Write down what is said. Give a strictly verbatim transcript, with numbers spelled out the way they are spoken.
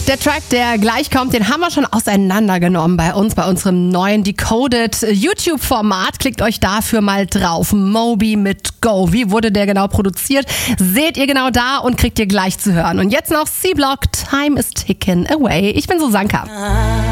Der Track, der gleich kommt, den haben wir schon auseinandergenommen bei uns, bei unserem neuen Decoded YouTube-Format. Klickt euch dafür mal drauf. Moby mit Go. Wie wurde der genau produziert? Seht ihr genau da und kriegt ihr gleich zu hören. Und jetzt noch C-Block, Time is Ticking Away. Ich bin Susanka.